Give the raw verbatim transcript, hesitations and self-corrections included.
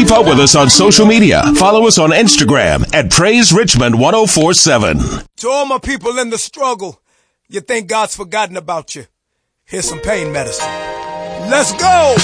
Keep up with us on social media. Follow us on Instagram at Praise Richmond ten forty-seven. To all my people in the struggle, you think God's forgotten about you. Here's some pain medicine. Let's go!